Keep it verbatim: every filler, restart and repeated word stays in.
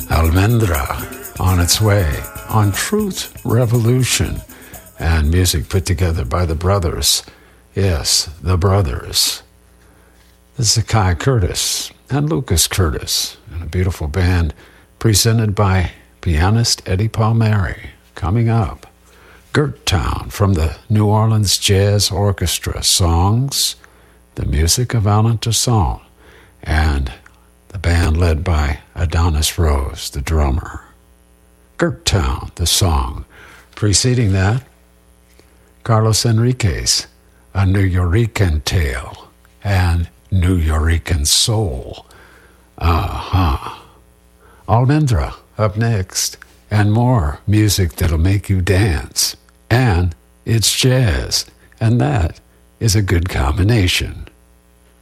Almendra, on its way, on Truth Revolution, and music put together by the brothers. Yes, the brothers. This is Kai Curtis and Lucas Curtis, and a beautiful band presented by pianist Eddie Palmieri. Coming up, Gert Town from the New Orleans Jazz Orchestra, songs, the music of Alain Toussaint, and the band led by Adonis Rose, the drummer. Gert Town, the song. Preceding that, Carlos Enriquez, A New Yorican Tale, and New Yorican Soul. Uh-huh. Almendra up next, and more music that'll make you dance. And it's jazz, and that is a good combination.